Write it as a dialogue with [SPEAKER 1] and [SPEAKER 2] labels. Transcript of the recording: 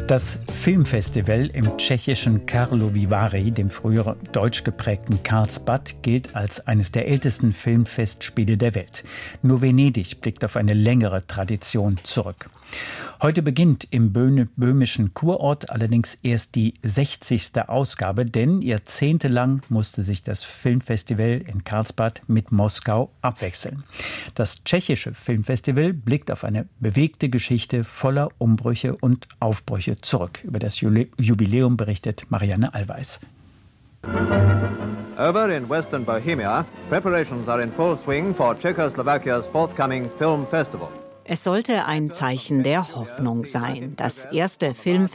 [SPEAKER 1] Das Filmfestival im tschechischen Karlovy Vary, dem früher deutsch geprägten Karlsbad, gilt als eines der ältesten Filmfestspiele der Welt. Nur Venedig blickt auf eine längere Tradition zurück. Heute beginnt im böhmischen Kurort allerdings erst die 60. Ausgabe, denn jahrzehntelang musste sich das Filmfestival in Karlsbad mit Moskau abwechseln. Das tschechische Filmfestival blickt auf eine bewegte Geschichte voller Umbrüche und Aufbrüche zurück. Über das Jubiläum berichtet Marianne Allweis.
[SPEAKER 2] Over in Western Bohemia, preparations are in full swing for Czechoslovakia's forthcoming film festival.
[SPEAKER 3] Es sollte ein Zeichen der Hoffnung sein. Das erste Filmfestival